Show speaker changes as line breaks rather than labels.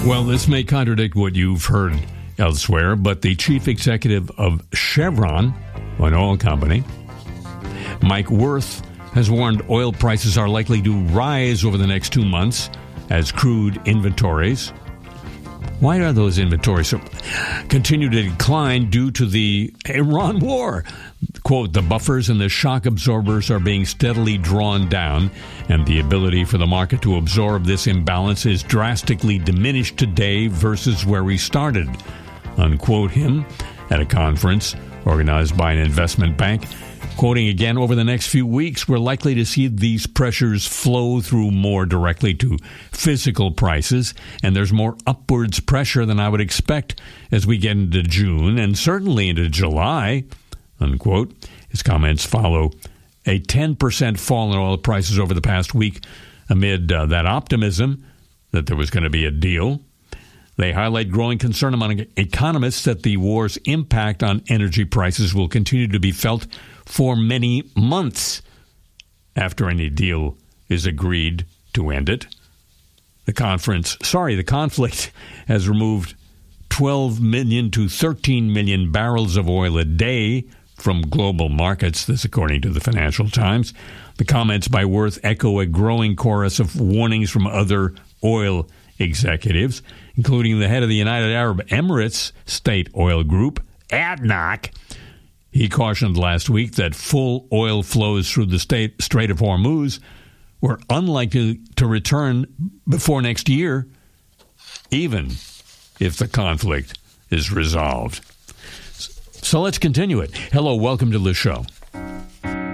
Well, this may contradict what you've heard elsewhere, but the chief executive of Chevron, an oil company, Mike Wirth, has warned oil prices are likely to rise over the next 2 months as crude inventories. Why are those inventories continue to decline due to the Iran war? Quote, the buffers and the shock absorbers are being steadily drawn down, and the ability for the market to absorb this imbalance is drastically diminished today versus where we started, unquote him at a conference organized by an investment bank. Quoting again, over the next few weeks, we're likely to see these pressures flow through more directly to physical prices, and there's more upwards pressure than I would expect as we get into June and certainly into July, unquote. His comments follow a 10% fall in oil prices over the past week amid that optimism that there was going to be a deal. They highlight growing concern among economists that the war's impact on energy prices will continue to be felt for many months after any deal is agreed to end it. The conflict has removed 12 million to 13 million barrels of oil a day from global markets, this according to the Financial Times. The comments by Wirth echo a growing chorus of warnings from other oil executives, including the head of the United Arab Emirates State Oil Group, ADNOC. He cautioned last week that full oil flows through the Strait of Hormuz were unlikely to return before next year, even if the conflict is resolved. So let's continue it. Hello, welcome to the show.